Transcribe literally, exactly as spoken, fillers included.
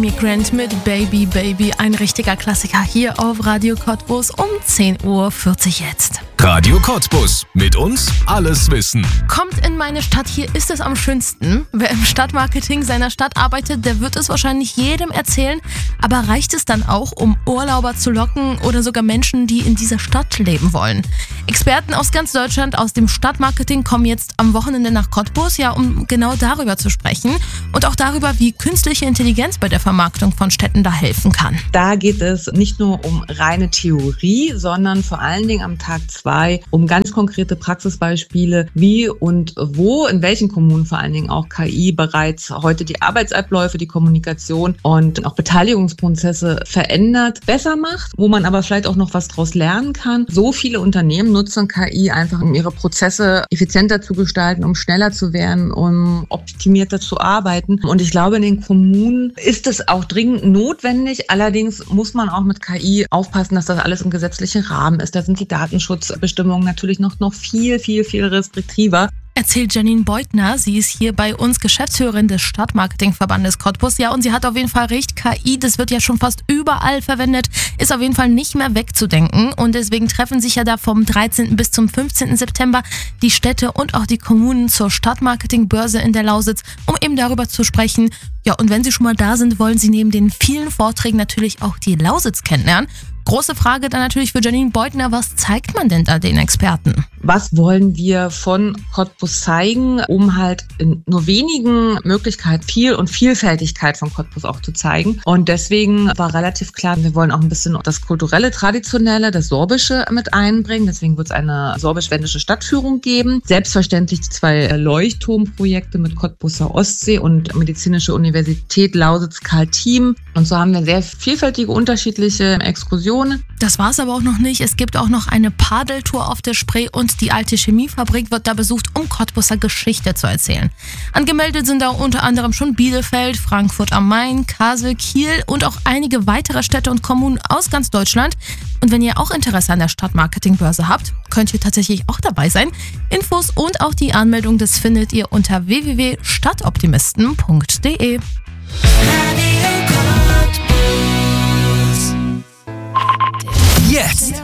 Amy Grant mit Baby Baby, ein richtiger Klassiker hier auf Radio Cottbus um zehn Uhr vierzig jetzt. Radio Cottbus, mit uns alles wissen. Kommt in meine Stadt, hier ist es am schönsten. Wer im Stadtmarketing seiner Stadt arbeitet, der wird es wahrscheinlich jedem erzählen. Aber reicht es dann auch, um Urlauber zu locken oder sogar Menschen, die in dieser Stadt leben wollen? Experten aus ganz Deutschland aus dem Stadtmarketing kommen jetzt am Wochenende nach Cottbus, ja, um genau darüber zu sprechen und auch darüber, wie künstliche Intelligenz bei der Vermarktung von Städten da helfen kann. Da geht es nicht nur um reine Theorie, sondern vor allen Dingen am Tag zwei um ganz konkrete Praxisbeispiele, wie und wo, in welchen Kommunen vor allen Dingen auch K I bereits heute die Arbeitsabläufe, die Kommunikation und auch Beteiligungsprozesse verändert, besser macht, wo man aber vielleicht auch noch was draus lernen kann. So viele Unternehmen nutzen K I einfach, um ihre Prozesse effizienter zu gestalten, um schneller zu werden, um optimierter zu arbeiten. Und ich glaube, in den Kommunen ist es auch dringend notwendig. Allerdings muss man auch mit K I aufpassen, dass das alles im gesetzlichen Rahmen ist. Da sind die Datenschutzbestimmungen natürlich noch, noch viel, viel, viel restriktiver. Erzählt Janine Beutner. Sie ist hier bei uns Geschäftsführerin des Stadtmarketingverbandes Cottbus. Ja, und sie hat auf jeden Fall recht. K I, das wird ja schon fast überall verwendet, ist auf jeden Fall nicht mehr wegzudenken. Und deswegen treffen sich ja da vom dreizehnten bis zum fünfzehnten September die Städte und auch die Kommunen zur Stadtmarketingbörse in der Lausitz, um eben darüber zu sprechen. Ja, und wenn Sie schon mal da sind, wollen Sie neben den vielen Vorträgen natürlich auch die Lausitz kennenlernen. Große Frage dann natürlich für Janine Beutner, was zeigt man denn da den Experten? Was wollen wir von Cottbus zeigen, um halt in nur wenigen Möglichkeiten viel und Vielfältigkeit von Cottbus auch zu zeigen? Und deswegen war relativ klar, wir wollen auch ein bisschen das kulturelle, traditionelle, das Sorbische mit einbringen. Deswegen wird es eine sorbisch-wendische Stadtführung geben. Selbstverständlich zwei Leuchtturmprojekte mit Cottbuser Ostsee und Medizinische Universität Lausitz-Karl-Thiem. Und so haben wir sehr vielfältige, unterschiedliche Exkursionen. Das war es aber auch noch nicht. Es gibt auch noch eine Paddeltour auf der Spree und die alte Chemiefabrik wird da besucht, um Cottbuser Geschichte zu erzählen. Angemeldet sind da unter anderem schon Bielefeld, Frankfurt am Main, Kassel, Kiel und auch einige weitere Städte und Kommunen aus ganz Deutschland. Und wenn ihr auch Interesse an der Stadtmarketingbörse habt, könnt ihr tatsächlich auch dabei sein. Infos und auch die Anmeldung, das findet ihr unter w w w punkt stadtoptimisten punkt d e. Jetzt